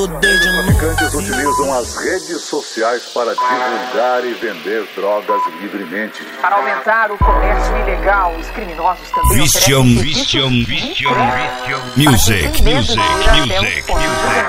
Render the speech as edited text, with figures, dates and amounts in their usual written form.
Os traficantes utilizam as redes sociais para divulgar e vender drogas livremente. Para aumentar o comércio ilegal, os criminosos também Vision Music.